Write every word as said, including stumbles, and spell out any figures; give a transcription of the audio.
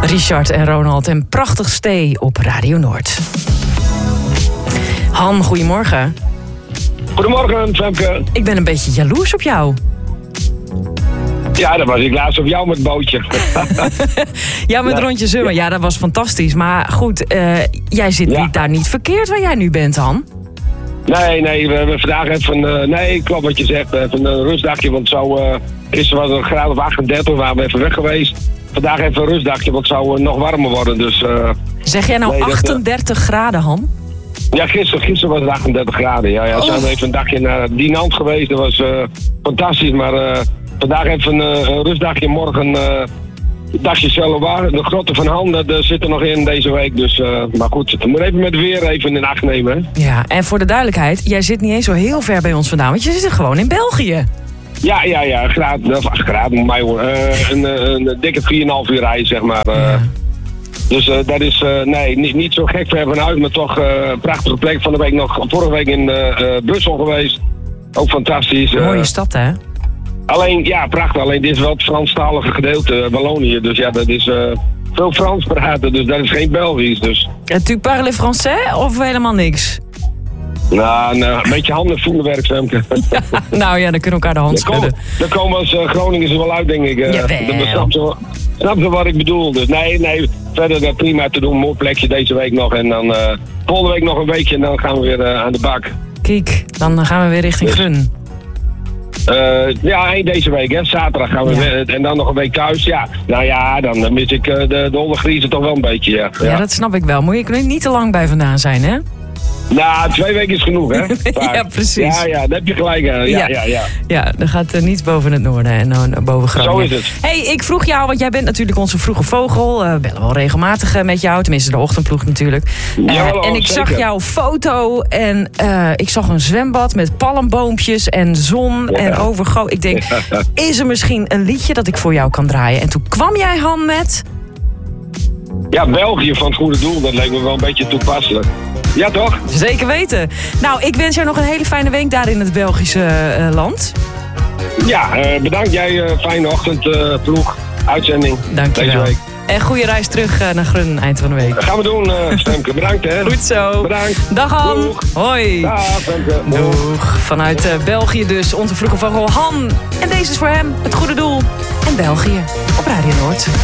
Richard en Ronald en Prachtig Stee op Radio Noord. Han, goedemorgen. Goedemorgen, Femke. Ik ben een beetje jaloers op jou. Ja, dat was ik laatst op jou met het bootje. Ja, met Nee. Rondje Zummer. Ja, dat was fantastisch. Maar goed, uh, jij zit Ja. niet, daar niet verkeerd waar jij nu bent, Han. Nee, nee, we hebben vandaag even... Uh, nee, klopt wat je zegt. Even een rustdagje, want zo... Uh, gisteren was het een graad of achtendertig, waren we even weg geweest. Vandaag even een rustdagje, want het zou uh, nog warmer worden. Dus, uh, Zeg jij nou nee, dat, uh, achtendertig graden, Han? ja, gisteren, gisteren was het achtendertig graden. Ja, ja, Oh. zijn we even een dagje naar Dinant geweest. Dat was uh, fantastisch, maar uh, vandaag even een, uh, een rustdagje. Morgen uh, een dagje Charleroi. De grotten van Han, dat uh, zit er nog in deze week. Dus, uh, maar goed, we moeten even met weer even in acht nemen. Hè? Ja, en voor de duidelijkheid, jij zit niet eens zo heel ver bij ons vandaan, want je zit gewoon in België. Ja, ja, ja, graad, of acht graden moet mij hoor. Uh, een, een, een dikke vier komma vijf uur rijden, zeg maar. Uh, Ja. Dus uh, dat is, uh, nee, niet, niet zo gek ver vanuit, maar toch uh, een prachtige plek. Van de week nog, vorige week in uh, uh, Brussel geweest. Ook fantastisch. Uh, Mooie stad, hè? Alleen, ja, prachtig. Alleen dit is wel het Franstalige gedeelte, uh, Wallonië. Dus ja, dat is uh, veel Frans praten, dus dat is geen Belgisch. Dus. En tu parles français of helemaal niks? Nou, nou, een beetje handen en voeten werk, Femke. Ja, nou ja, dan kunnen we elkaar de hand Daar komen, schudden. daar komen als uh, Groningers er wel uit, denk ik. Uh, Jawel. dat snap je, snap je wat ik bedoel? Dus nee, nee, verder uh, prima te doen. Mooi plekje deze week nog. En dan uh, volgende week nog een weekje en dan gaan we weer uh, aan de bak. Kijk, dan gaan we weer richting Dus- Gun. Uh, ja, één deze week, hè. Zaterdag gaan we Ja. weer, en dan nog een week thuis. Ja, nou ja, dan uh, mis ik uh, de, de Holle Griezen toch wel een beetje, ja. Ja, dat snap ik wel. Moet je er niet te lang bij vandaan zijn, hè? Nou, twee weken is genoeg, hè. Vaak. Ja, precies. Ja, ja, daar heb je gelijk aan. Ja, ja, ja. Ja, er gaat uh, niets boven het noorden en uh, boven Groningen. Zo is het. Hey, ik vroeg jou, want jij bent natuurlijk onze vroege vogel. Uh, we bellen wel regelmatig uh, met jou, tenminste de ochtendploeg natuurlijk. Uh, Jawel, en ik zeker. zag jouw foto en uh, ik zag een zwembad met palmboompjes en zon Ja. en overgo. Ik denk, Ja. is er misschien een liedje dat ik voor jou kan draaien? En toen kwam jij, Han, met... Ja, België van het goede doel, dat leek me wel een beetje toepasselijk. Ja, toch? Zeker weten. Nou, ik wens jou nog een hele fijne week daar in het Belgische uh, land. Ja, uh, bedankt jij. Uh, fijne ochtend, uh, ploeg. Uitzending. Dankjewel. Deze week. En goede reis terug uh, naar Grun eind van de week. Dat gaan we doen, uh, Femke. Bedankt, hè. Goed zo. Bedankt. Dag Han. Doeg. Hoi. Dag, Femke. Doeg. Vanuit uh, België dus, onze vroege vogel Han. En deze is voor hem, het goede doel. En België op Radio Noord.